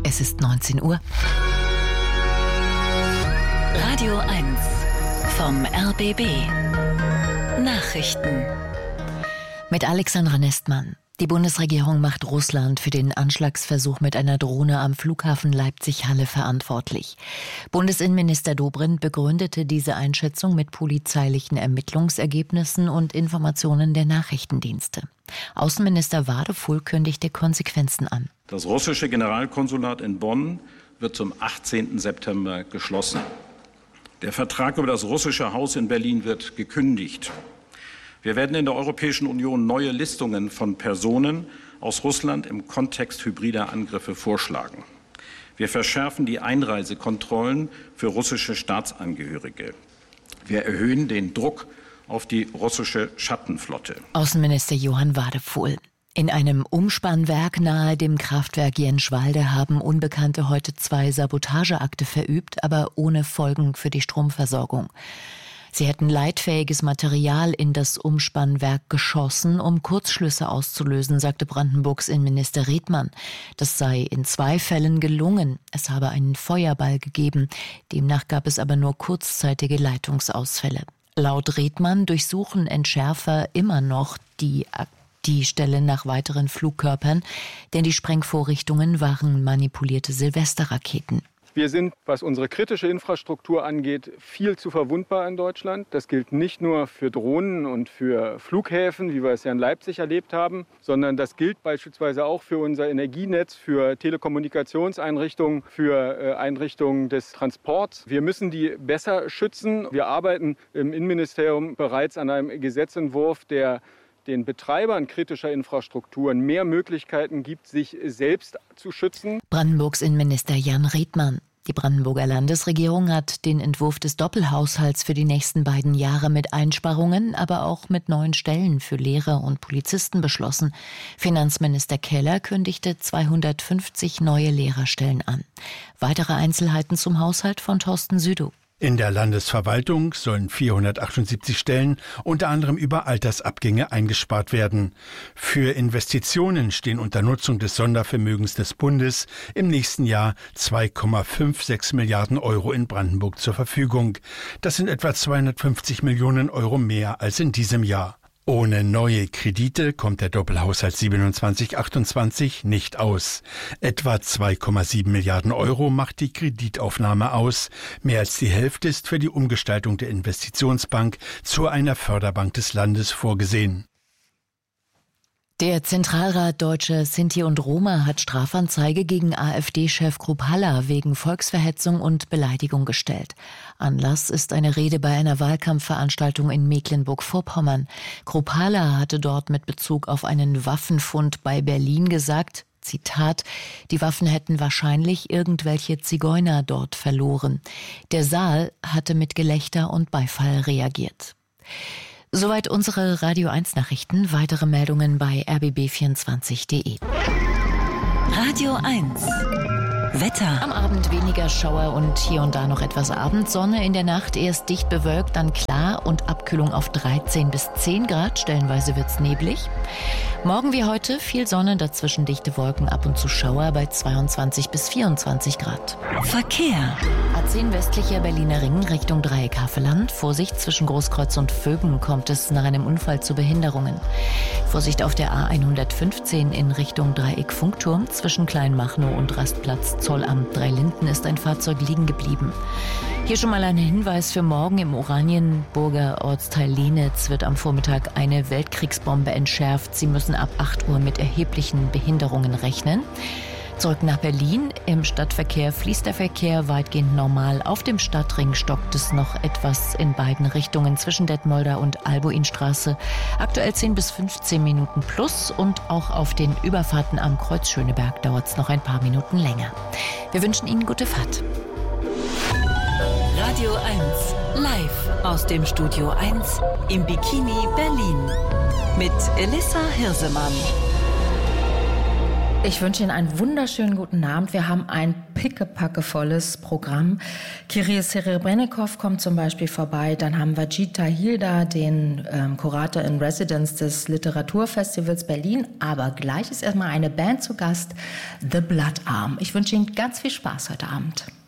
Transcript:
Es ist 19 Uhr. Radio 1 vom RBB. Nachrichten. Mit Alexandra Nestmann. Die Bundesregierung macht Russland für den Anschlagsversuch mit einer Drohne am Flughafen Leipzig-Halle verantwortlich. Bundesinnenminister Dobrindt begründete diese Einschätzung mit polizeilichen Ermittlungsergebnissen und Informationen der Nachrichtendienste. Außenminister Wadefuhl kündigte Konsequenzen an. Das russische Generalkonsulat in Bonn wird zum 18. September geschlossen. Der Vertrag über das russische Haus in Berlin wird gekündigt. Wir werden in der Europäischen Union neue Listungen von Personen aus Russland im Kontext hybrider Angriffe vorschlagen. Wir verschärfen die Einreisekontrollen für russische Staatsangehörige. Wir erhöhen den Druck auf die russische Schattenflotte. Außenminister Johann Wadefuhl. In einem Umspannwerk nahe dem Kraftwerk Jenschwalde haben Unbekannte heute 2 Sabotageakte verübt, aber ohne Folgen für die Stromversorgung. Sie hätten leitfähiges Material in das Umspannwerk geschossen, um Kurzschlüsse auszulösen, sagte Brandenburgs Innenminister Redmann. Das sei in 2 Fällen gelungen. Es habe einen Feuerball gegeben. Demnach gab es aber nur kurzzeitige Leitungsausfälle. Laut Redmann durchsuchen Entschärfer immer noch die Stelle nach weiteren Flugkörpern, denn die Sprengvorrichtungen waren manipulierte Silvesterraketen. Wir sind, was unsere kritische Infrastruktur angeht, viel zu verwundbar in Deutschland. Das gilt nicht nur für Drohnen und für Flughäfen, wie wir es ja in Leipzig erlebt haben, sondern das gilt beispielsweise auch für unser Energienetz, für Telekommunikationseinrichtungen, für Einrichtungen des Transports. Wir müssen die besser schützen. Wir arbeiten im Innenministerium bereits an einem Gesetzentwurf, der den Betreibern kritischer Infrastrukturen mehr Möglichkeiten gibt, sich selbst zu schützen. Brandenburgs Innenminister Jan Redmann. Die Brandenburger Landesregierung hat den Entwurf des Doppelhaushalts für die nächsten beiden Jahre mit Einsparungen, aber auch mit neuen Stellen für Lehrer und Polizisten beschlossen. Finanzminister Keller kündigte 250 neue Lehrerstellen an. Weitere Einzelheiten zum Haushalt von Thorsten Südow. In der Landesverwaltung sollen 478 Stellen unter anderem über Altersabgänge eingespart werden. Für Investitionen stehen unter Nutzung des Sondervermögens des Bundes im nächsten Jahr 2,56 Milliarden Euro in Brandenburg zur Verfügung. Das sind etwa 250 Millionen Euro mehr als in diesem Jahr. Ohne neue Kredite kommt der Doppelhaushalt 27/28 nicht aus. Etwa 2,7 Milliarden Euro macht die Kreditaufnahme aus. Mehr als die Hälfte ist für die Umgestaltung der Investitionsbank zu einer Förderbank des Landes vorgesehen. Der Zentralrat Deutscher Sinti und Roma hat Strafanzeige gegen AfD-Chef Kruppalla wegen Volksverhetzung und Beleidigung gestellt. Anlass ist eine Rede bei einer Wahlkampfveranstaltung in Mecklenburg-Vorpommern. Kruppalla hatte dort mit Bezug auf einen Waffenfund bei Berlin gesagt, Zitat, die Waffen hätten wahrscheinlich irgendwelche Zigeuner dort verloren. Der Saal hatte mit Gelächter und Beifall reagiert. Soweit unsere Radio 1 Nachrichten. Weitere Meldungen bei rbb24.de. Radio 1 Wetter. Am Abend weniger Schauer und hier und da noch etwas Abendsonne. In der Nacht erst dicht bewölkt, dann klar und Abkühlung auf 13 bis 10 Grad. Stellenweise wird's neblig. Morgen wie heute viel Sonne, dazwischen dichte Wolken, ab und zu Schauer bei 22 bis 24 Grad. Verkehr. A10 westlicher Berliner Ring Richtung Dreieck Havelland. Vorsicht, zwischen Großkreuz und Vögen kommt es nach einem Unfall zu Behinderungen. Vorsicht auf der A115 in Richtung Dreieck Funkturm. Zwischen Kleinmachnow und Rastplatz Zollamt Dreilinden ist ein Fahrzeug liegen geblieben. Hier schon mal ein Hinweis für morgen. Im Oranienburger Ortsteil Lenitz wird am Vormittag eine Weltkriegsbombe entschärft. Sie müssen ab 8 Uhr mit erheblichen Behinderungen rechnen. Zurück nach Berlin. Im Stadtverkehr fließt der Verkehr weitgehend normal. Auf dem Stadtring stockt es noch etwas in beiden Richtungen zwischen Detmolder und Albuinstraße. Aktuell 10 bis 15 Minuten plus und auch auf den Überfahrten am Kreuz Schöneberg dauert es noch ein paar Minuten länger. Wir wünschen Ihnen gute Fahrt. Radio 1 live aus dem Studio 1 im Bikini Berlin mit Elissa Hirsemann. Ich wünsche Ihnen einen wunderschönen guten Abend. Wir haben ein pickepackevolles Programm. Kirill Serebrennikov kommt zum Beispiel vorbei. Dann haben wir Gita Hilda, den Kurator in Residence des Literaturfestivals Berlin. Aber gleich ist erstmal eine Band zu Gast, The Blood Arm. Ich wünsche Ihnen ganz viel Spaß heute Abend.